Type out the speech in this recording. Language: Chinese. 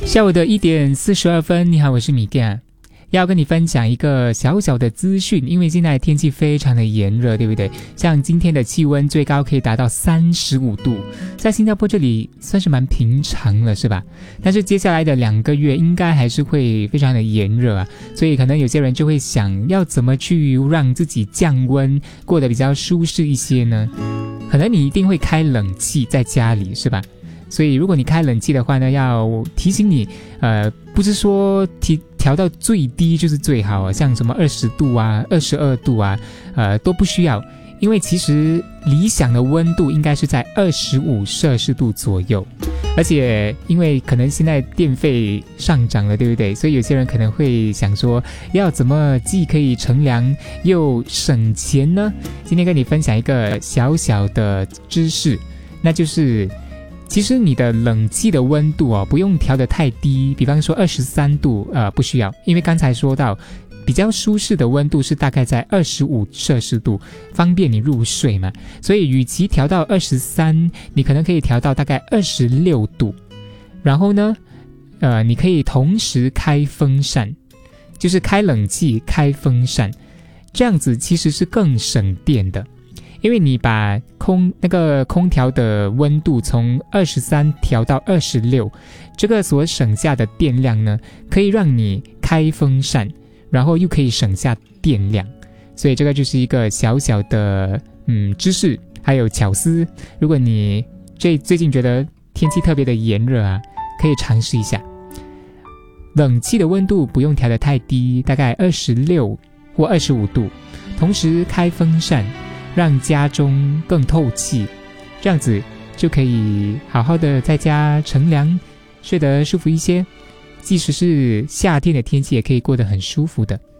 下午的1:42，你好，我是米店，要跟你分享一个小小的资讯，因为现在天气非常的炎热，对不对？像今天的气温最高可以达到35度，在新加坡这里算是蛮平常了，是吧？但是接下来的2个月应该还是会非常的炎热啊，所以可能有些人就会想要怎么去让自己降温，过得比较舒适一些呢？可能你一定会开冷气在家里，是吧？所以如果你开冷气的话呢，要提醒你不是说调到最低就是最好啊，像什么20度啊22度啊都不需要，因为其实理想的温度应该是在25摄氏度左右。而且因为可能现在电费上涨了，对不对？所以有些人可能会想说，要怎么既可以乘凉又省钱呢？今天跟你分享一个小小的知识，那就是其实你的冷气的温度不用调得太低，比方说23度不需要，因为刚才说到比较舒适的温度是大概在25摄氏度，方便你入睡嘛。所以与其调到23，你可能可以调到大概26度。然后呢你可以同时开风扇，就是开冷气开风扇，这样子其实是更省电的。因为你把那个空调的温度从23调到26，这个所省下的电量呢，可以让你开风扇，然后又可以省下电量。所以这个就是一个小小的知识还有巧思，如果你最近觉得天气特别的炎热啊，可以尝试一下。冷气的温度不用调得太低，大概26或25度，同时开风扇，让家中更透气，这样子就可以好好的在家乘凉，睡得舒服一些，即使是夏天的天气也可以过得很舒服的。